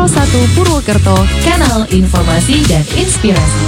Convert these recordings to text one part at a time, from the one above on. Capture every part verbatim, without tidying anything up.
Pro satu Purwokerto, kanal informasi dan inspirasi.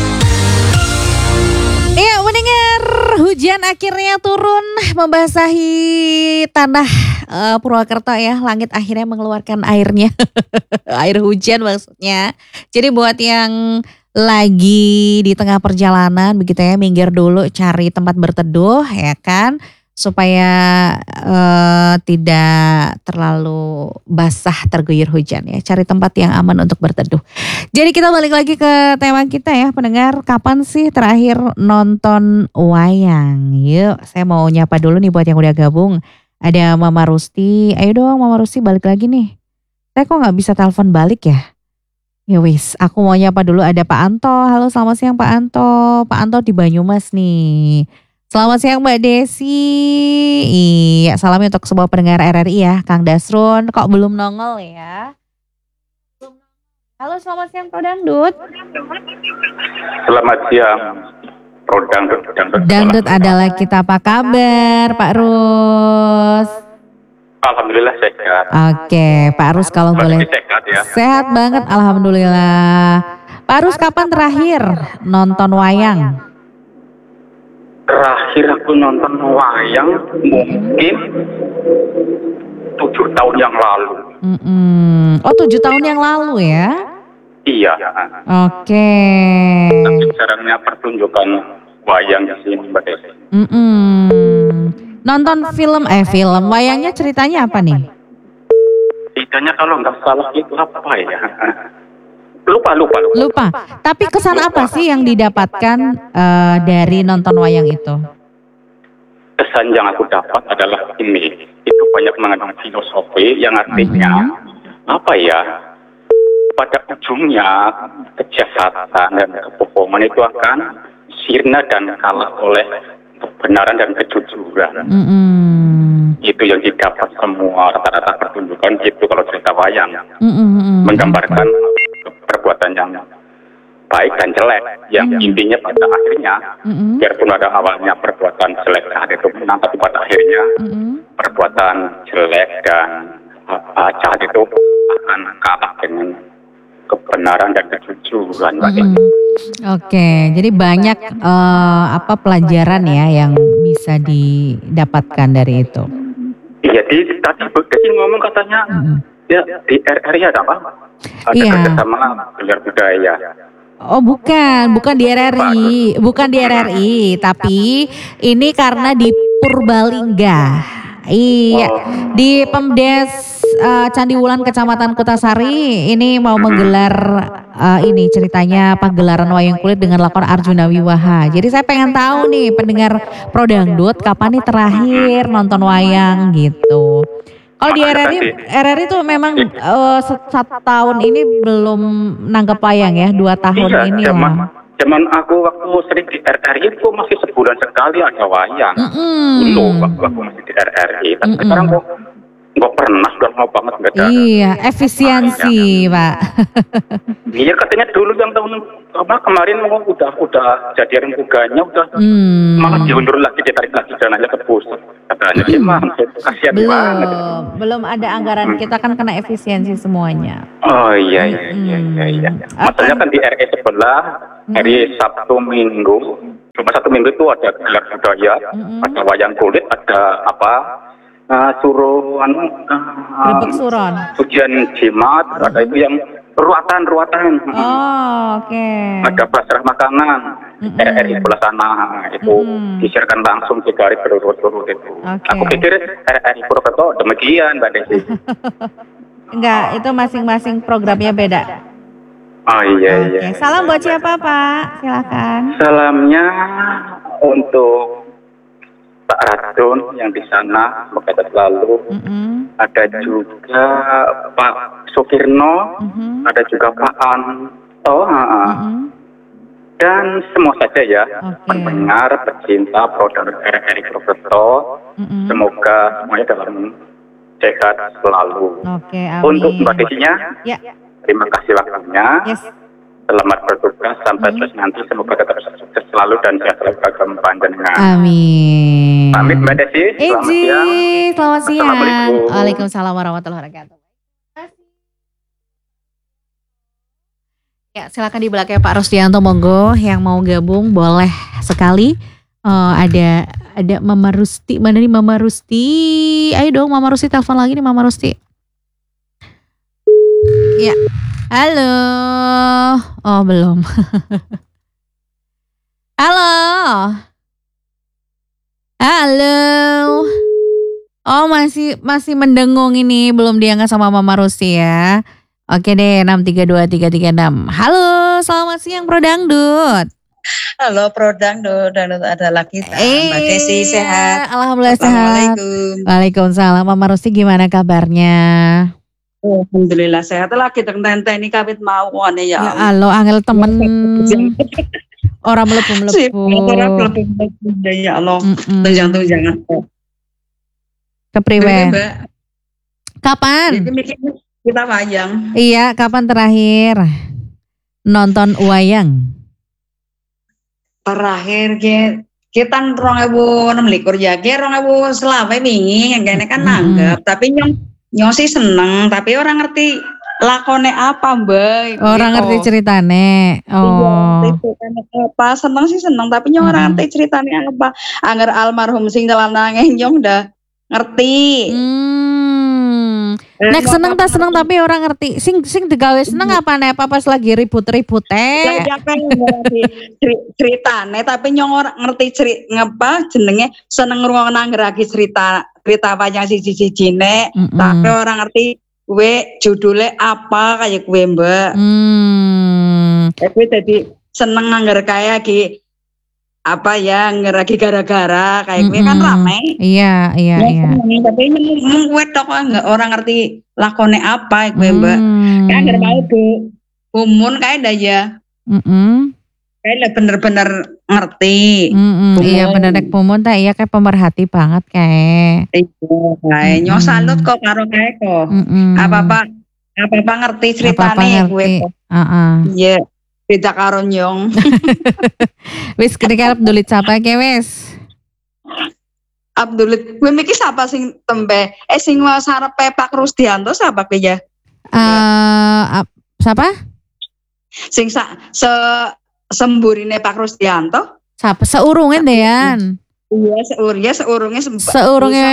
Iya, mendengar hujan akhirnya turun membasahi tanah uh, Purwokerto ya. Langit akhirnya mengeluarkan airnya. Air hujan maksudnya. Jadi buat yang lagi di tengah perjalanan begitu ya, minggir dulu cari tempat berteduh ya kan. Supaya uh, tidak terlalu basah terguyur hujan ya. Cari tempat yang aman untuk berteduh. Jadi kita balik lagi ke tema kita ya pendengar. Kapan sih terakhir nonton wayang? Yuk saya mau nyapa dulu nih buat yang udah gabung. Ada Mama Rusti. Ayo dong Mama Rusti balik lagi nih. Saya kok gak bisa telepon balik ya? Ya wis, aku mau nyapa dulu ada Pak Anto. Halo selamat siang Pak Anto. Pak Anto di Banyumas nih. Selamat siang Mbak Desi. Iya, salamnya untuk semua pendengar R R I ya. Kang Dasrun, kok belum nongol ya? Halo, selamat siang Pro Dangdut. Selamat siang Pro Dangdut. Dangdut, Dangdut adalah kita, apa kabar Pak Rus? Alhamdulillah sehat. Oke, Pak Rus kalau boleh. Sehat ya. Sehat banget, alhamdulillah. Pak Rus kapan terakhir nonton wayang? Terakhir aku nonton wayang mungkin tujuh tahun yang lalu. Mm-mm. Oh tujuh tahun yang lalu ya? Iya. Oke. Tapi jarangnya pertunjukan wayang di sini Mbak Desi. Mm-mm. Nonton film, eh film, wayangnya ceritanya apa nih? Ceritanya kalau nggak salah itu apa ya? Lupa, lupa, lupa. Lupa. Tapi kesan lupa. Apa sih yang didapatkan uh, dari nonton wayang itu? Kesan yang aku dapat adalah ini. Itu banyak mengandung filosofi yang artinya uh-huh. apa ya? Pada ujungnya kejahatan dan kebohongan itu akan sirna dan kalah oleh kebenaran dan kejujuran. Uh-huh. Itu yang didapat semua rata-rata pertunjukan itu kalau cerita wayang. Uh-huh. Menggambarkan perbuatan yang baik dan jelek yang mm-hmm. intinya pada akhirnya mm-hmm. biarpun ada awalnya perbuatan jelek saat itu menang, tapi pada akhirnya mm-hmm. perbuatan jelek dan uh, jahat itu akan kalah dengan kebenaran dan kejujuran. Mm-hmm. Oke, jadi banyak uh, apa pelajaran ya yang bisa didapatkan dari itu. Iya, di tadi Desi ngomong katanya mm-hmm. ya di R R I ada apa? Ada iya. kerjasama gelar budaya. Oh bukan, bukan di R R I, bukan di R R I, tapi ini karena di Purbalingga. Iya, oh. Di Pemdes uh, Candi Wulan Kecamatan Kutasari ini mau menggelar uh, ini ceritanya pagelaran wayang kulit dengan lakon Arjuna Wiwaha. Jadi saya pengen tahu nih pendengar Pro Dangdut kapan nih terakhir nonton wayang gitu. Kalau di R R I, R R I itu memang uh, satu tahun ini belum nanggap wayang ya, dua tahun iya, ini zaman, lah. Zaman aku waktu sering di R R I itu masih sebulan sekali ada wayang. Mm-mm. Dulu waktu aku masih di R R I, tapi Mm-mm. sekarang kok nggak pernah, sudah mau banget nggak ada. Iya, efisiensi Pak. Iya katanya dulu yang tahun apa kemarin mau udah udah jadi rembuganya udah hmm. malah diundur lagi, ditarik lagi dananya ke pusat. Katanya gimana? Kasihan belum, banget. Belum ada anggaran, kita kan kena efisiensi semuanya. Oh iya iya iya iya. iya. Masalahnya kan di R I sebelah hari Sabtu Minggu, cuma satu minggu itu ada gelar budaya, mm-hmm. ada wayang kulit, ada apa? Uh, suruh anu uh, suron ujian jimat, mm-hmm. ada itu yang ruatan-ruatan. Oh, oke. Okay. Ada pasrah makanan. Mm-hmm. R R I sebelah sana itu mm-hmm. disiarkan langsung tiga hari berturut-turut itu. Okay. Aku pikir R R I Purwokerto demikian Mbak Desi. Enggak, itu masing-masing programnya beda. Oh iya okay. iya. Salam buat siapa Pak? Silakan. Salamnya untuk Pak Radun yang di sana, semoga selalu. Mm-hmm. Ada juga Pak Sukirno, mm-hmm. ada juga Pak Anto, mm-hmm. dan semua saja ya, okay. pendengar, pecinta produk R R I Purwokerto, mm-hmm. semoga semuanya dalam sehat selalu. Okay, untuk Mbak Desinya, ya. terima kasih waktunya. Yes. Selamat bertugas sampai hmm. terus nanti, semoga tetap sukses selalu dan sehat selalu kagum panjenengan. Amin. Pamit Mbak Desi. Selamat Iji, siang. Selamat siang. Assalamualaikum. Waalaikumsalam warahmatullahi wabarakatuh. Ya, silakan di belakang Pak Rusdianto, monggo yang mau gabung boleh sekali. Uh, ada ada Mama Rusti, mana nih Mama Rusti? Ayo dong Mama Rusti, telepon lagi nih Mama Rusti. Ya, halo. Oh belum. Halo. Halo. Oh masih masih mendengung ini, belum diangkat sama Mama Rusti ya. Oke deh, enam tiga dua tiga tiga enam. Halo, selamat siang Pro Dangdut. Halo Pro Dangdut, Dangdut adalah kita. Eh, Mbak Desi sehat. Alhamdulillah sehat. Assalamualaikum. Waalaikumsalam. Mama Rusti gimana kabarnya? Alhamdulillah sehat. Lagi tenten ini kawit mau ane ya. Ya Allah, angel temen. Orang melebu-melebu. Orang melebu-melebu ya Allah. Tunjang-tunjangan. Kepriwe? Kapan? Kita wayang. Iya, kapan terakhir nonton wayang? Terakhir ke kita rong ewu enam likur ya, kita rong ewu selawe wingi, yang kene kan nanggap, tapi nyong nyong sih seneng, tapi orang ngerti lakone apa mbak? Orang ngerti ceritane. Oh. Iya, ceritane apa? Seneng sih seneng, tapi nyong orang ngerti ceritane apa? Angger almarhum sing telanange nyong udah ngerti. Hmm. Nek seneng tak seneng tapi orang ngerti. Sing sing digawe seneng apa nek apa pas lagi ribut-ribut teh. Ya kan ceritane tapi nyong ora ngerti ceri ngapa jenenge seneng ngrungokno anggerake cerita cerita wayang siji-sijine, mm -mm. tapi orang ngerti we judule apa kayak kuwe mbak. Hmm. Tapi tadi seneng angger kaya ki apa ya ngeragi gara-gara kayak gue mm -hmm. kan rame. Iya, iya, ya, iya. Tapi mung gue tok enggak orang ngerti lakone apa gue mbak. Mm. Kayak nggak mau bu, umun kayak dah ya. Mm -hmm. Kayak bener-bener ngerti. Mm -hmm. Iya bener nek pumun tak iya kayak pemerhati banget kayak. Iya, kayak mm -hmm. nyos salut kok karo kayak kok. Mm -hmm. Apa-apa apa-apa ngerti ceritanya gue. Heeh. Iya. Beda karo nyong. Wis ketika Abdulit siapa ke wis? Abdulit, gue mikir siapa sing tembe? Eh sing sarepe Pak Rusdianto siapa ke ya? Eh uh, siapa? Sing sa, se semburine Pak Rusdianto? Siapa? Seurunge Dean. Iya, seurungnya seurungnya seurunge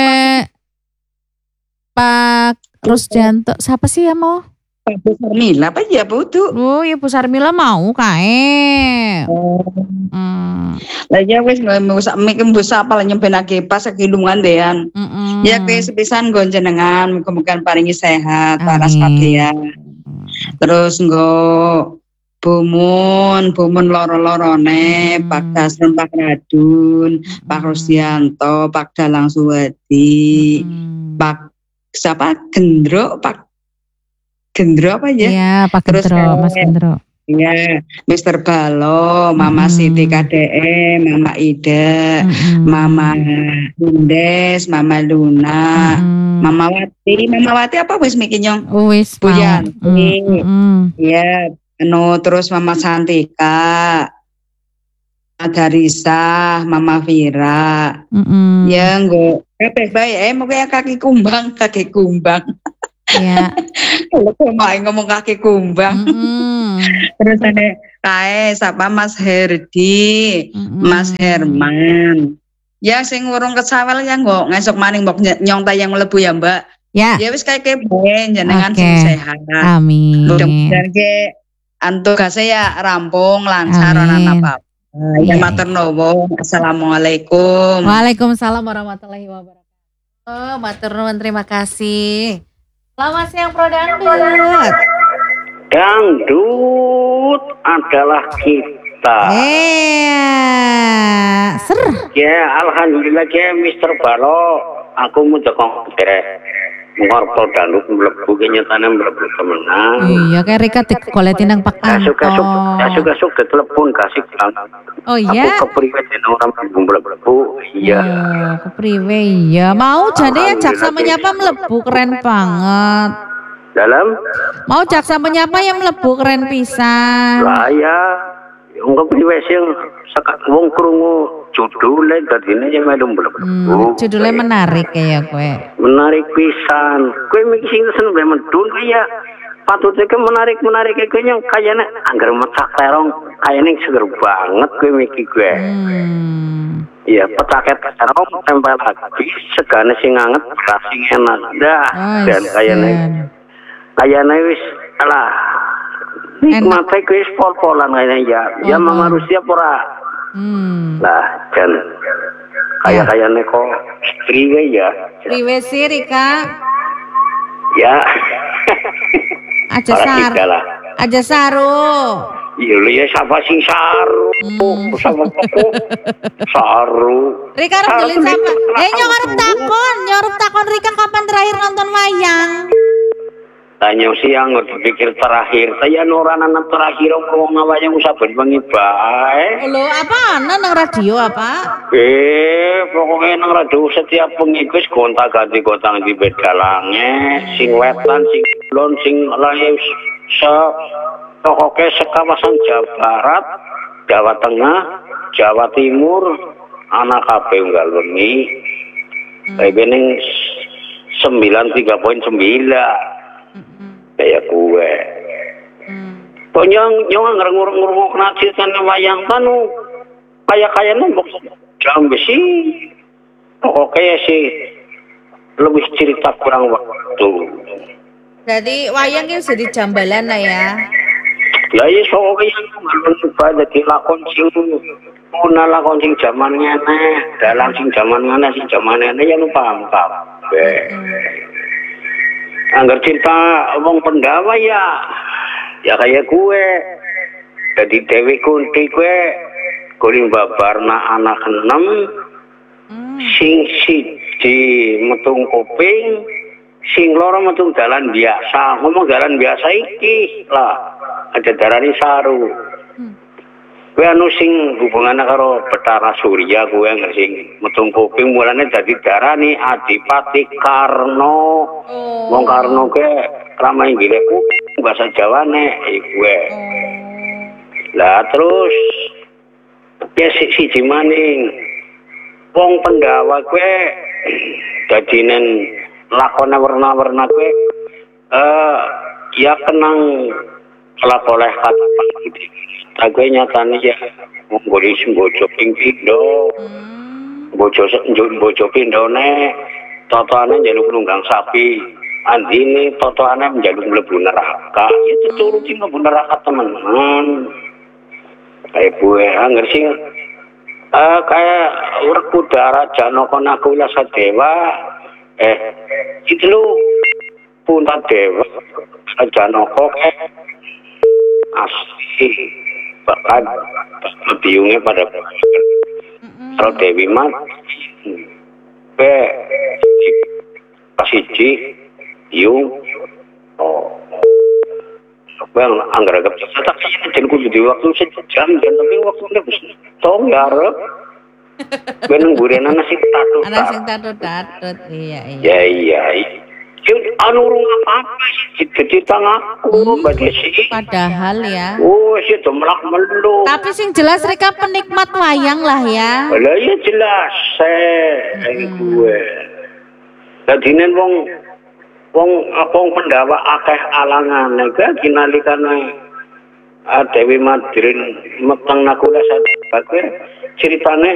Pak Rusdianto. Siapa sih ya mau? Bu Sarmila apa ya butuh? Oh ya Bu Sarmila mau kae. Oh. Hmm. Lah ya wis ngusah mikir busa apa nyempenake pas kidungan dean. Mm -mm. Ya ke sepisan nggo jenengan muga-muga paringi sehat paras kabeh. Terus nggo Bumun, Bumun loro-lorone, hmm. Pak Dasron, Pak Radun, hmm. Pak Rusdianto, Pak Dalang Suwadi, hmm. Pak siapa? Gendro, Pak Gendro apa ya? Iya, Pak Gendro, eh, Mas Gendro. Iya, Mister Balo, Mama hmm. Siti K D E, Mama Ida, hmm. Mama Indes, Mama Luna, hmm. Mama Wati, Mama Wati apa wis mikir nyong? Wis Bu Yanti. Iya, anu terus Mama Santika. Ada Risa, Mama Vira. Hmm. Ya nggo kabeh bae, eh mungkin kaki kumbang, kaki kumbang. Ya. Kalau main ngomong kaki kumbang. Mm-hmm. Terus ada kae siapa Mas Herdi, mm-hmm. Mas Herman. Ya sing urung kesawel ya nggo ngesuk maning mbok nyong tayang mlebu ya, Mbak. Ya. Ya wis kae ben jenengan okay. sing sehat. Amin. Mudah-mudahan ke antugase ya rampung lancar ana apa. Ya matur nuwun. Assalamualaikum. Waalaikumsalam warahmatullahi wabarakatuh. Oh, matur nuwun, terima kasih. Selamat siang Pro Dangdut. Dangdut adalah kita. Eh, ser. Ya, alhamdulillah ya Mister Balo, aku mau jokong kere. Ngor Pro Dangdut mlebu kenyataane mlebu temenan. Iya, kayak Rika dikoletin nang Pak Anto. Kasuk-kasuk, kasuk-kasuk ditelepon kasih bilang. Oh iya. Aku kepriwe orang mlebu. Iya. Oh, kepriwe iya. Mau jane ya jaksa menyapa mlebu keren banget. Dalam? Mau jaksa menyapa yang mlebu keren pisan. Lah ya. Wong kepriwe sing sekak wong krungu judule dadine yang melu mlebu. Hmm, judulnya menarik ya kowe. Menarik pisan. Kowe mikir sing seneng medun kaya patutnya ke menarik-menarik gue yang kayaknya anggar mecak terong kayaknya seger banget gue mikir gue. Iya, hmm. petaket terong tempel lagi segane sing anget beras sing enak dah dan kayaknya kayaknya wis lah nikmatnya gue pol-polan kayaknya ya ya mama Rusia pura hmm. lah dan kayak kayaknya kok istri ya priwe sih Rika ya aja sar aja saru iya ya siapa sing saru hmm. sama aku saru Rika harus beli siapa eh nyorep takon nyorep takon Rika kapan terakhir nonton wayang tanya siang nggak dipikir terakhir saya noranan terakhir ngomong wayang usah bengi bae lo apa nang radio apa eh pokoknya nang radio setiap pengikut gonta ganti gotang di bedalangnya sing wetan sing lon sing lain se pokoknya sekawasan Jawa Barat Jawa Tengah Jawa Timur anak kabeh unggal wengi kayak bening sembilan tiga poin sembilan kayak gue kok nyong nyong ngerung-ngerung kena cerita wayang tanu kayak kayak nembok jam besi kok kayak sih lebih cerita kurang waktu jadi wayang itu jadi jambalan lah ya ya iya soalnya ngalun juga jadi lakon sing muna lakon sing zaman ngene dalam sing zaman ngene sing zaman ngene ya lu paham kabeh anggar cinta wong pendawa ya ya kayak gue jadi Dewi Kunti gue kuring babarna anak enam hmm. sing siji metung kuping sing loro metung jalan biasa ngomong jalan biasa iki lah ada darani saru hmm. gue anu sing hubungannya karo Betara Surya gue nggak sing metung kuping mulanya jadi darani Adipati Karno wong Karno ke ramai gile bahasa Jawa nih gue lah terus ya si si Cimaning wong pendawa gue jadi nen lakonnya warna-warna gue eh ya kenang kelap oleh kata gue nyatanya ya menggori sembojo pingpindo bojo bojo pindone totoane jaluk nunggang sapi andine totoane menjaluk mlebu neraka itu turutin mlebu neraka teman-teman kayak gue anggar sing uh, kayak Werkudara Janaka Nakula Sadewa eh itu lu Punta Dewa Janaka kayak asli bahkan biungnya pada kalau Dewi mati be kasih yung oh bang anggar agak bisa tak sih jadi kudu di waktu sejam dan tapi waktu udah bisa tong garap benang gurena nasi tatut nasi tatut tatut iya iya ya iya anu rumah apa sih cerita ngaku mbak Desi padahal ya oh sih temlak melu tapi sing jelas mereka penikmat wayang lah ya lah ya jelas saya hmm. gue jadinya wong wong wong pendawa akeh alangan nega kinalikane Dewi Madrin meteng nakula sadake ceritane